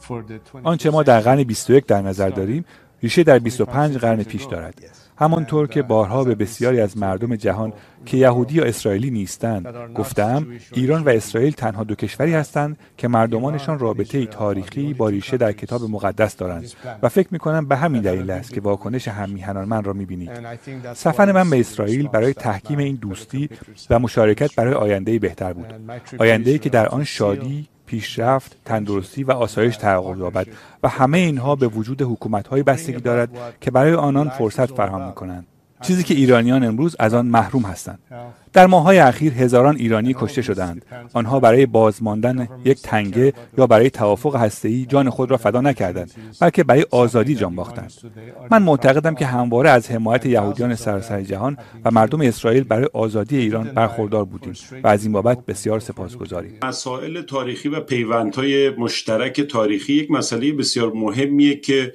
آنچه ما در قرن 21 در نظر داریم ریشه در 25 قرن پیش دارد. همانطور که بارها به بسیاری از مردم جهان که یهودی یا اسرائیلی نیستند گفتم، ایران و اسرائیل تنها دو کشوری هستند که مردمانشان رابطه‌ای تاریخی با ریشه در کتاب مقدس دارند و فکر می‌کنم به همین دلیل است که واکنش هم‌میهنان من را می‌بینید. سفر من به اسرائیل برای تحکیم این دوستی و مشارکت برای آینده‌ای بهتر بود. آینده‌ای که در آن شادی، پیشرفت، تندرستی و آسایش تحقق یابد و همه اینها به وجود حکومت‌های بستگی دارد که برای آنان فرصت فراهم می‌کنند. چیزی که ایرانیان امروز از آن محروم هستند. در ماه‌های اخیر هزاران ایرانی کشته شدند. آنها برای بازماندن یک تنگه یا برای توافق هسته‌ای جان خود را فدا نکردند، بلکه برای آزادی جان باختند. من معتقدم که همواره از حمایت یهودیان سراسر جهان و مردم اسرائیل برای آزادی ایران برخوردار بودیم و از این بابت بسیار سپاسگزاریم. مسائل تاریخی و پیوندهای مشترک تاریخی یک مسئله بسیار مهمیه که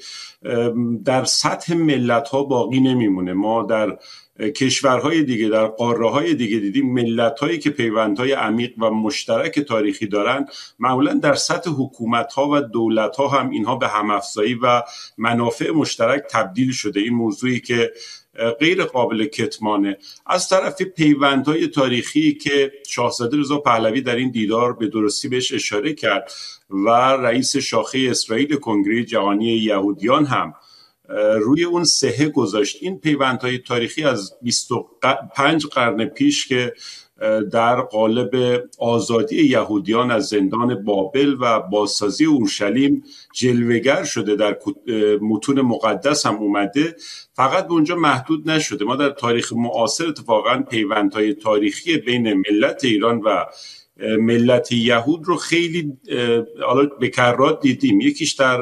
در سطح ملت‌ها باقی نمیمونه. ما در کشورهای دیگه، در قاره‌های دیگه دیدیم ملت‌هایی که پیوندهای عمیق و مشترک تاریخی دارن معمولاً در سطح حکومت‌ها و دولت‌ها هم اینها به هم‌افزایی و منافع مشترک تبدیل شده. این موضوعی که غیر قابل کتمانه. از طرف پیوندهای تاریخی که شاهزاده رضا پهلوی در این دیدار به درستی بهش اشاره کرد و رئیس شاخه اسرائیل کنگره جهانی یهودیان هم روی اون صحه گذاشت. این پیوندهای تاریخی از 25 قرن پیش که در قالب آزادی یهودیان از زندان بابل و بازسازی اورشلیم جلوه‌گر شده، در متون مقدس هم اومده، فقط به اونجا محدود نشده. ما در تاریخ معاصر اتفاقا پیوندهای تاریخی بین ملت ایران و ملت یهود رو خیلی به کرات دیدیم. یکیش در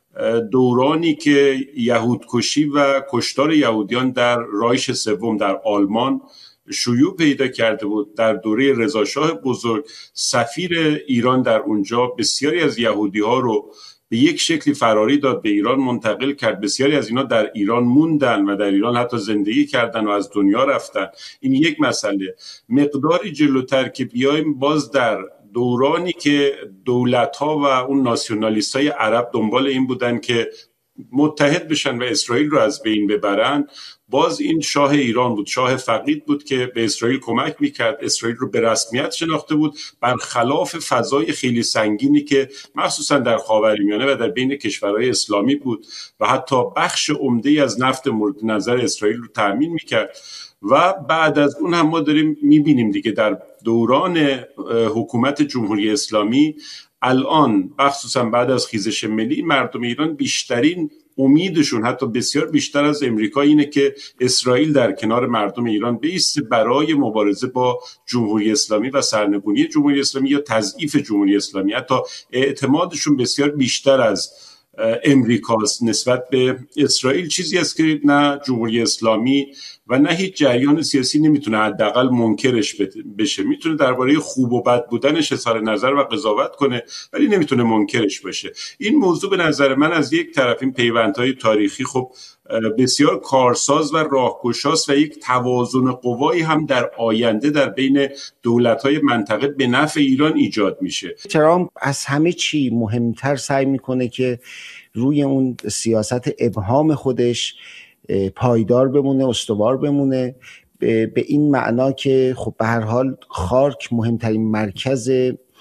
دورانی که یهودکشی و کشتار یهودیان در رایش سوم در آلمان شیوع پیدا کرده بود. در دوره رضاشاه بزرگ سفیر ایران در اونجا بسیاری از یهودی ها رو به یک شکلی فراری داد، به ایران منتقل کرد. بسیاری از اینا در ایران موندن و در ایران حتی زندگی کردن و از دنیا رفتن. این یک مسئله. مقداری جلوتر که بیایم، باز در دورانی که دولت‌ها و اون ناسیونالیست‌های عرب دنبال این بودن که متحد بشن و اسرائیل رو از بین ببرن، باز این شاه ایران بود، شاه فقید بود که به اسرائیل کمک میکرد، اسرائیل رو به رسمیت شناخته بود، برخلاف فضای خیلی سنگینی که مخصوصا در خاورمیانه و در بین کشورهای اسلامی بود و حتی بخش عمده‌ای از نفت مورد نظر اسرائیل رو تأمین میکرد. و بعد از اون هم ما داریم میبینیم دیگه در دوران حکومت جمهوری اسلامی الان مخصوصا بعد از خیزش ملی، مردم ایران بیشترین امیدشون حتی بسیار بیشتر از امریکا اینه که اسرائیل در کنار مردم ایران بایسته برای مبارزه با جمهوری اسلامی و سرنگونی جمهوری اسلامی یا تضعیف جمهوری اسلامی. حتی اعتمادشون بسیار بیشتر از امریکاست نسبت به اسرائیل، چیزی است که نه جمهوری اسلامی و نه هیچ جریان سیاسی نمیتونه حداقل منکرش بشه. میتونه درباره خوب و بد بودنش اظهار نظر و قضاوت کنه ولی نمیتونه منکرش بشه. این موضوع به نظر من از یک طرف این پیوندهای تاریخی خب بسیار کارساز و راهگشاست و یک توازن قوایی هم در آینده در بین دولت‌های منطقه به نفع ایران ایجاد میشه. ترامپ از همه چی مهمتر سعی میکنه که روی اون سیاست ابهام خودش پایدار بمونه، استوار بمونه، به این معنا که خب به هر حال خارک مهمترین مرکز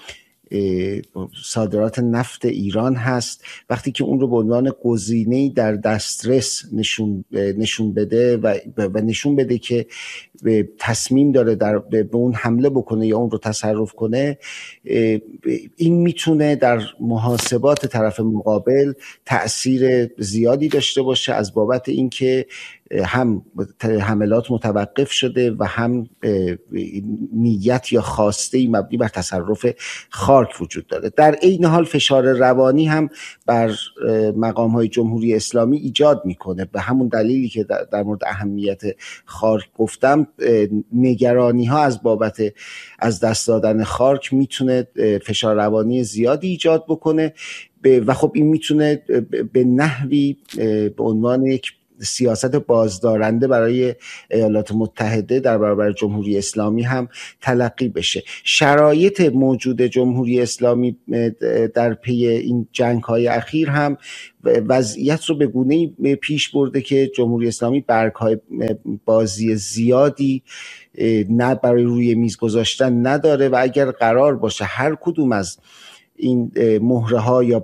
صادرات نفت ایران هست. وقتی که اون رو به عنوان گزینه‌ای در دسترس نشون بده و نشون بده که تصمیم داره به اون حمله بکنه یا اون رو تصرف کنه، این میتونه در محاسبات طرف مقابل تأثیر زیادی داشته باشه از بابت اینکه هم حملات متوقف شده و هم نیت یا خواسته مبنی بر تصرف خارک وجود داره. در عین حال فشار روانی هم بر مقام‌های جمهوری اسلامی ایجاد میکنه. به همون دلیلی که در مورد اهمیت خارک گفتم، نگرانی ها از بابت از دست دادن خارک میتونه فشار روانی زیادی ایجاد بکنه و خب این میتونه به نحوی به عنوان یک سیاست بازدارنده برای ایالات متحده در برابر جمهوری اسلامی هم تلقی بشه. شرایط موجود جمهوری اسلامی در پی این جنگ‌های اخیر هم وضعیت رو به گونه‌ای پیش برده که جمهوری اسلامی برگ‌های بازی زیادی نه برای روی میز گذاشتن نداره و اگر قرار باشه هر کدوم از این مهره ها یا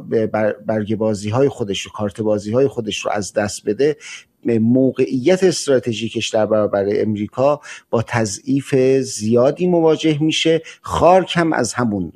برگ بازی های خودش رو، کارت بازی های خودش رو از دست بده، موقعیت استراتژیکش در برابر امریکا با تضعیف زیادی مواجه میشه. خارک هم از همون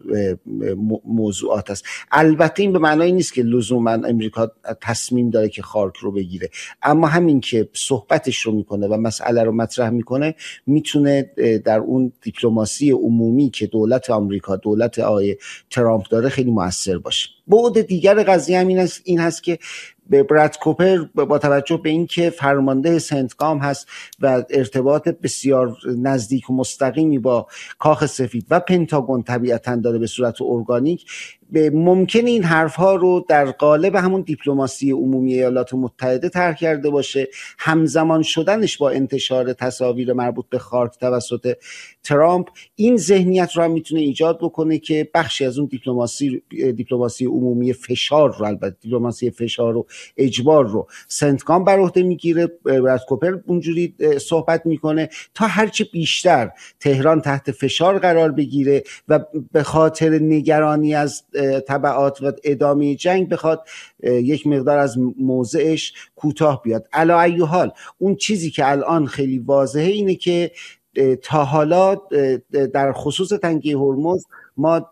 موضوعات است. البته این به معنای نیست که لزوما امریکا تصمیم داره که خارک رو بگیره، اما همین که صحبتش رو میکنه و مسئله رو مطرح میکنه میتونه در اون دیپلماسی عمومی که دولت آمریکا، دولت آقای ترامپ داره خیلی مؤثر باشه. بعد دیگر قضیه هم این هست که براد کوپر با توجه به اینکه فرمانده سنتکام هست و ارتباط بسیار نزدیک و مستقیمی با کاخ سفید و پنتاگون طبیعتاً داره به صورت ارگانیک، ممکنه این حرفها رو در قالب همون دیپلماسی عمومی ایالات متحده طرح کرده باشه. همزمان شدنش با انتشار تصاویر مربوط به خارک توسط ترامپ این ذهنیت رو هم میتونه ایجاد بکنه که بخشی از اون دیپلماسی عمومی فشار رو، البته دیپلماسی فشار و اجبار رو سنتکام بر عهده میگیره. براد کوپر اونجوری صحبت میکنه تا هرچی بیشتر تهران تحت فشار قرار بگیره و به خاطر نگرانی از تبعات و ادامه جنگ بخواد یک مقدار از موضعش کوتاه بیاد. علی ای حال اون چیزی که الان خیلی واضحه اینه که تا حالا در خصوص تنگه هرمز ما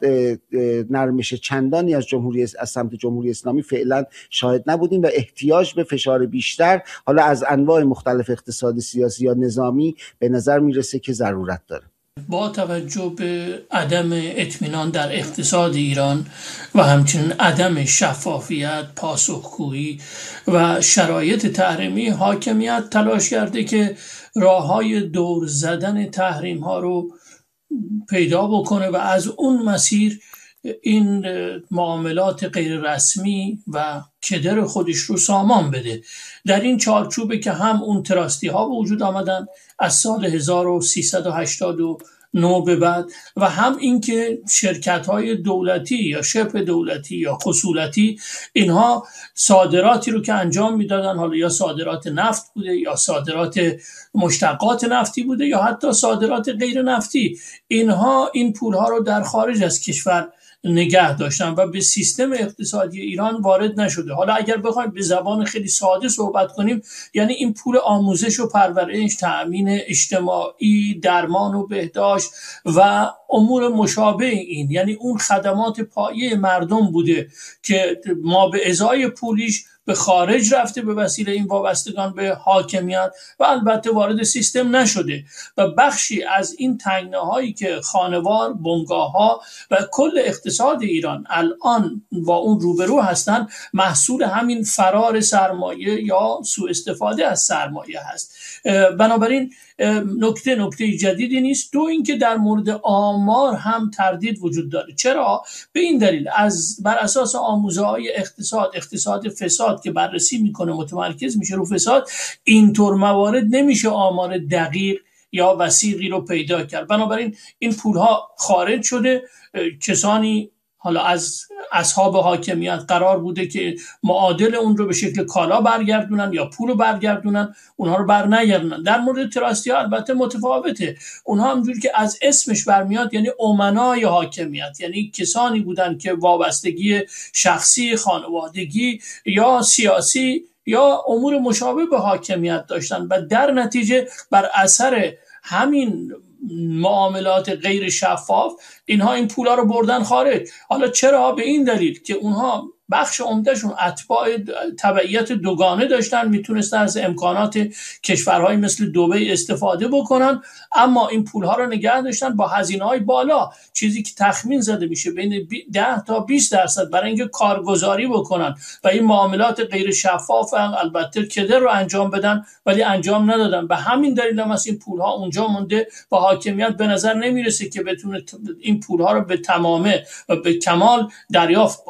نرمش چندانی از سمت جمهوری اسلامی فعلا شاهد نبودیم و احتیاج به فشار بیشتر حالا از انواع مختلف اقتصادی، سیاسی یا نظامی به نظر میرسه که ضرورت داره. با توجه به عدم اطمینان در اقتصاد ایران و همچنین عدم شفافیت، پاسخگویی و شرایط تحریمی، حاکمیت تلاش کرده که راه‌های دور زدن تحریم‌ها رو پیدا بکنه و از اون مسیر این معاملات غیر رسمی و کدر خودش رو سامان بده. در این چارچوبه که هم اون تراستی ها به وجود آمدن از سال 1389 به بعد و هم اینکه شرکت های دولتی یا شبه دولتی یا خصولتی اینها صادراتی رو که انجام میدادن، حالا یا صادرات نفت بوده یا صادرات مشتقات نفتی بوده یا حتی صادرات غیر نفتی، اینها این پول ها رو در خارج از کشور نگه داشتن و به سیستم اقتصادی ایران وارد نشده. حالا اگر بخوایم به زبان خیلی ساده صحبت کنیم، یعنی این پول آموزش و پرورش، تأمین اجتماعی، درمان و بهداشت و امور مشابه این، یعنی اون خدمات پایه مردم بوده که ما به ازای پولیش به خارج رفته به وسیله این وابستگان به حاکمیت و البته وارد سیستم نشده و بخشی از این تنگناهایی که خانوار، بنگاه‌ها و کل اقتصاد ایران الان با اون روبرو هستن محصول همین فرار سرمایه یا سوء استفاده از سرمایه هست. بنابراین نکته جدیدی نیست. دو اینکه در مورد آمار هم تردید وجود داره. چرا؟ به این دلیل بر اساس آموزه‌های اقتصاد فساد که بررسی میکنه، متمرکز میشه رو فساد، اینطور موارد نمیشه آمار دقیق یا وثیقی رو پیدا کرد. بنابراین این پولها خارج شده، کسانی حالا از اصحاب حاکمیت قرار بوده که معادل اون رو به شکل کالا برگردونن یا پول رو برگردونن، اونها رو برنگردونن. در مورد تراستی ها البته متفاوته. اونها همونجوری که از اسمش برمیاد یعنی امنای حاکمیت، یعنی کسانی بودن که وابستگی شخصی، خانوادگی یا سیاسی یا امور مشابه به حاکمیت داشتن و در نتیجه بر اثر همین معاملات غیر شفاف اینها این پولا رو بردن خارج. حالا چرا؟ به این دلیل که اونها بخش عمدهشون اتباع تبعیت دوگانه داشتن، میتونستن از امکانات کشورهای مثل دبی استفاده بکنن، اما این پولها رو نگه داشتن با هزینه‌های بالا، چیزی که تخمین زده میشه بین 10 تا 20% برای اینکه کارگزاری بکنن و این معاملات غیر شفاف البته کدر رو انجام بدن، ولی انجام ندادن. به همین دلیل هم این پولها اونجا مونده و حاکمیت به نظر نمیرسه که بتونه این پولها رو به تمامه و به کمال دریافت بکنه.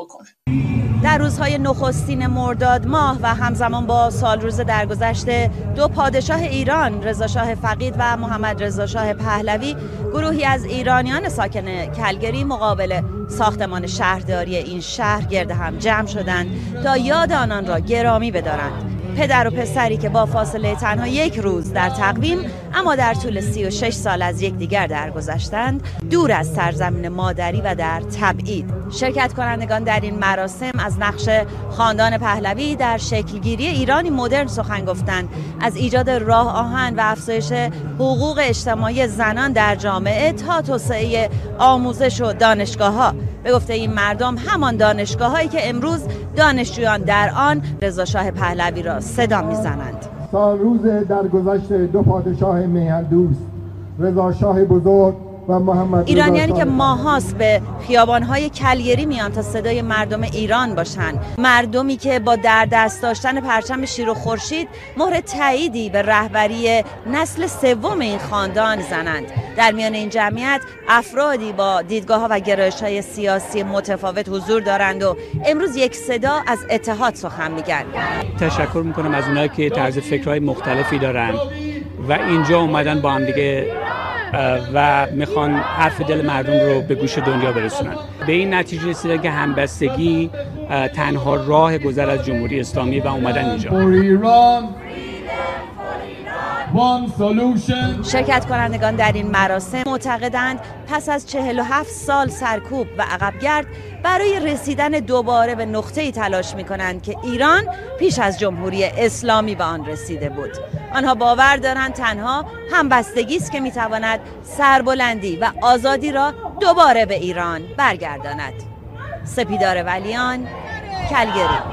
در روزهای نخستین مرداد ماه و همزمان با سالروز درگذشت دو پادشاه ایران، رضا شاه فقید و محمد رضا شاه پهلوی، گروهی از ایرانیان ساکن کلگری مقابل ساختمان شهرداری این شهر گرد هم جمع شدند تا یاد آنان را گرامی بدارند. پدر و پسری که با فاصله تنها یک روز در تقویم اما در طول 36 سال از یکدیگر درگذشتند، دور از سرزمین مادری و در تبعید. شرکت کنندگان در این مراسم از نقش خاندان پهلوی در شکلگیری ایرانی مدرن سخن گفتند، از ایجاد راه آهن و افزایش حقوق اجتماعی زنان در جامعه تا توسعه آموزش و دانشگاه‌ها. به گفته این مردم، همان دانشگاه‌هایی که امروز دانشجویان در آن رضا شاه پهلوی را صدا می‌زنند. سالروز درگذشت دو پادشاه میهن دوست، رضا شاه بزرگ و محمد ایرانیانی که ماهاست به خیابان‌های کلگری میان تا صدای مردم ایران باشند، مردمی که با در دست داشتن پرچم شیر و خورشید مهر تاییدی به رهبری نسل سوم این خاندان زنند. در میان این جمعیت افرادی با دیدگاه‌ها و گرایش‌های سیاسی متفاوت حضور دارند و امروز یک صدا از اتحاد سخن میگن. تشکر میکنم از اونایی که طرز فکرهای مختلفی دارن و اینجا اومدن با هم دیگه و میخوان حرف دل مردم رو به گوش دنیا برسونن. به این نتیجه رسیدن که همبستگی تنها راه گذر از جمهوری اسلامی و اومدن اینجا. شرکت کنندگان در این مراسم معتقدند پس از 47 سال سرکوب و عقبگرد برای رسیدن دوباره به نقطه‌ای تلاش می‌کنند که ایران پیش از جمهوری اسلامی به آن رسیده بود. آنها باور دارند تنها همبستگی است که می‌تواند سربلندی و آزادی را دوباره به ایران برگرداند. سپیدار ولیان، کلگری.